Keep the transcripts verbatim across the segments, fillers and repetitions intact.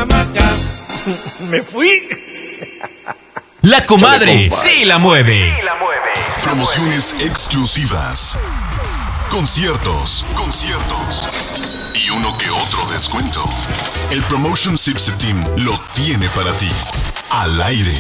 hamaca. Me fui. La comadre sí la mueve. Sí la mueve. Promociones exclusivas. Conciertos, conciertos y uno que otro descuento. El Promotion Sipse Team lo tiene para ti. Al aire.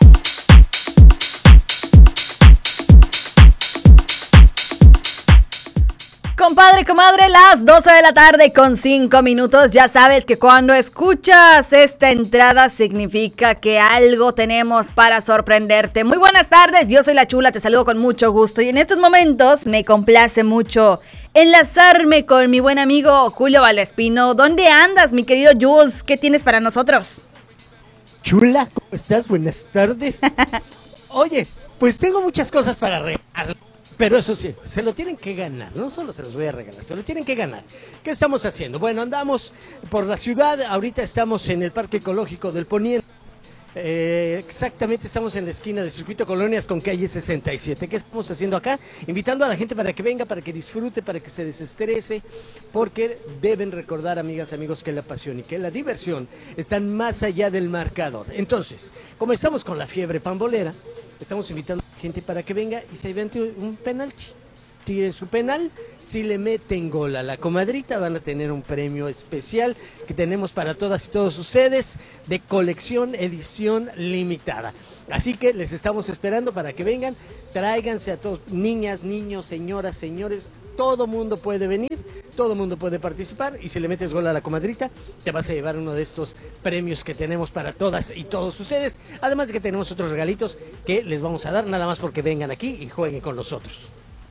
Compadre, comadre, las doce de la tarde con cinco minutos. Ya sabes que cuando escuchas esta entrada significa que algo tenemos para sorprenderte. Muy buenas tardes, yo soy La Chula, te saludo con mucho gusto. Y en estos momentos me complace mucho enlazarme con mi buen amigo Julio Valdespino. ¿Dónde andas, mi querido Jules? ¿Qué tienes para nosotros? Chula, ¿cómo estás? Buenas tardes. Oye, pues tengo muchas cosas para regalar. Pero eso sí, se lo tienen que ganar, no solo se los voy a regalar, se lo tienen que ganar. ¿Qué estamos haciendo? Bueno, andamos por la ciudad, ahorita estamos en el Parque Ecológico del Poniente, eh, exactamente estamos en la esquina de Circuito Colonias con calle sesenta y siete. ¿Qué estamos haciendo acá? Invitando a la gente para que venga, para que disfrute, para que se desestrese, porque deben recordar, amigas, amigos, que la pasión y que la diversión están más allá del marcador. Entonces, como estamos con la fiebre pambolera, estamos invitando a la gente para que venga y se invente un penalti. Tiren su penal, si le meten gol a la comadrita van a tener un premio especial que tenemos para todas y todos ustedes de colección edición limitada. Así que les estamos esperando para que vengan, tráiganse a todos, niñas, niños, señoras, señores, todo mundo puede venir, todo mundo puede participar y si le metes gol a la comadrita te vas a llevar uno de estos premios que tenemos para todas y todos ustedes, además de que tenemos otros regalitos que les vamos a dar nada más porque vengan aquí y jueguen con nosotros.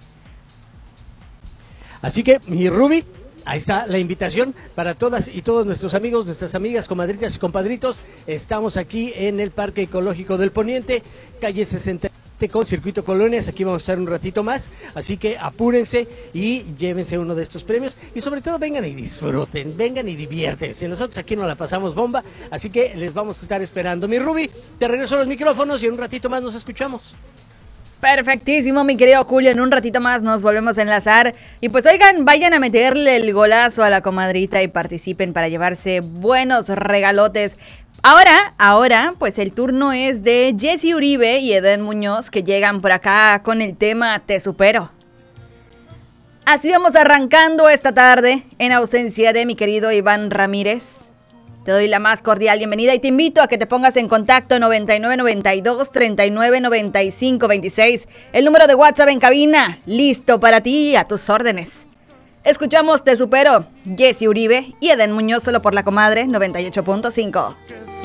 Así que, mi Ruby, ahí está la invitación para todas y todos nuestros amigos, nuestras amigas, comadritas y compadritos. Estamos aquí en el Parque Ecológico del Poniente, calle sesenta y siete con Circuito Colonias. Aquí vamos a estar un ratito más, así que apúrense y llévense uno de estos premios. Y sobre todo vengan y disfruten, vengan y diviértense. Nosotros aquí nos la pasamos bomba, así que les vamos a estar esperando. Mi Ruby, te regreso a los micrófonos y en un ratito más nos escuchamos. Perfectísimo, mi querido Julio, en un ratito más nos volvemos a enlazar. Y pues oigan, vayan a meterle el golazo a la comadrita y participen para llevarse buenos regalotes. Ahora, ahora, pues el turno es de Jessy Uribe y Eden Muñoz, que llegan por acá con el tema Te Supero. Así vamos arrancando esta tarde, en ausencia de mi querido Iván Ramírez. Te doy la más cordial bienvenida y te invito a que te pongas en contacto noventa y nueve noventa y dos treinta y nueve noventa y cinco veintiséis. El número de WhatsApp en cabina, listo para ti, a tus órdenes. Escuchamos Te Supero, Jessy Uribe y Eden Muñoz, solo por la comadre noventa y ocho punto cinco.